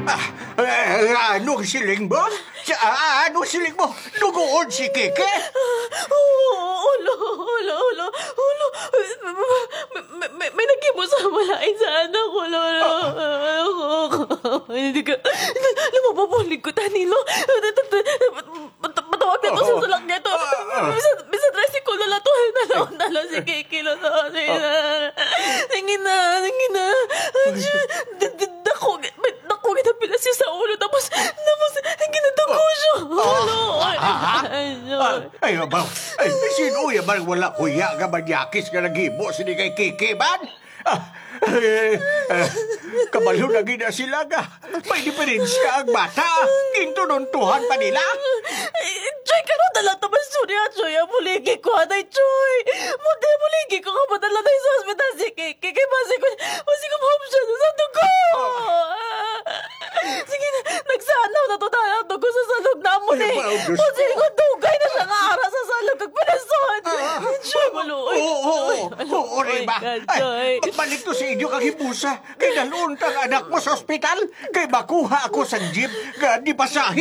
Anong siling mo? Anong siling mo? Dugoon si Kike? Ulo. May nagkimo sa malain sa anak ko, Lolo. Hindi ka, lumapabulig ko, Tanilo. Matawag na ito sa salak niya ito. Bisa tricycle na lato. Nalo si Kiki, Lolo. Tingin na. Dako kita pila siya sa ulo. Tapos, ginadago siya. Ay, abaw. Ay, sino yan man wala kuya ka manyakis ka naghibo sini kay Kiki, man? Kabalo na gina sila ka. May diferensya ang bata. Kintununtuhan pa nila. Choy, karon dala taman surya, Choy. Muligi ko, anay, Choy. Muligi ko kapadala tayo sa hospital si Kiki. Kaya basi ko mahap siya sa dugo. Sige na, nagsanaw na to tayo ang dugo sa salog na mo ni. Kasi ko dugay na siya kaara sa salog kag pinasod. Choy, maluoy. Oo, Reba. Ay, pagbalik to sa inyo kag hibusa. Kay naluon tang anak mo sa ospital. Kay makuha ako sa jeep. Di pasahin.